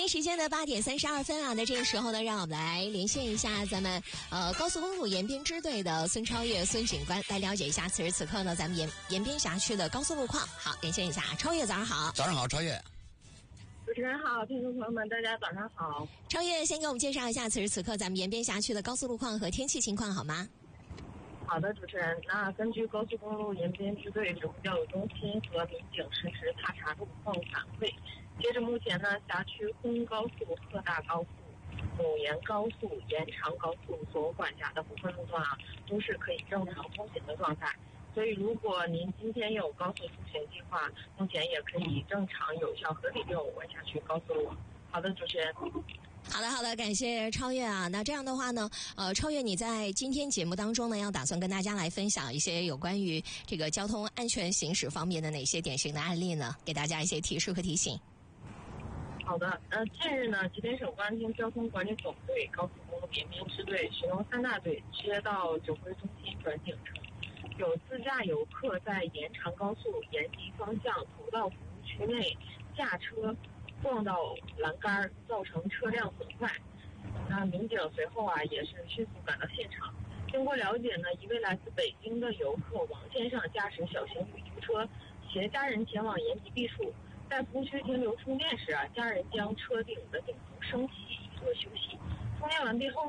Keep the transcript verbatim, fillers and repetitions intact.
北时间的八点三十二分啊，那这个时候呢，让我们来连线一下咱们呃高速公路延边支队的孙超越孙警官，来了解一下此时此刻呢咱们延延边辖区的高速路况。好，连线一下，超越早上好。 早上好，超越。 主持人好，听众朋友们，大家早上好。 超越先给我们介绍一下此时此刻咱们延边辖区的高速路况和天气情况好吗？ 好的，主持人。那根据高速公路延边支队指挥调度中心和民警实时踏查路况反馈，截至目前呢，辖区昆高速、鹤大高速、母延高速、延长高速所管辖的部分路段啊，都是可以正常通行的状态。所以，如果您今天有高速出行计划，目前也可以正常、有效、合理利用我辖区高速路。好的，主持人。 好的，好的，感谢超越啊。那这样的话呢，呃，超越你在今天节目当中呢，要打算跟大家来分享一些有关于这个交通安全行驶方面的哪些典型的案例呢？给大家一些提示和提醒。 好的，呃，近日呢，吉林省公安厅交通管理总队高速公路延边支队巡逻三大队接到指挥中心转警称，有自驾游客在延长高速延吉方向土道服务区内驾车撞到栏杆，造成车辆损坏。那民警随后啊也是迅速赶到现场。经过了解呢，一位来自北京的游客王先生驾驶小型旅途车携家人前往延吉避暑，在服务区停留充电时啊，家人将车顶的顶棚升起以作休息。充电完毕后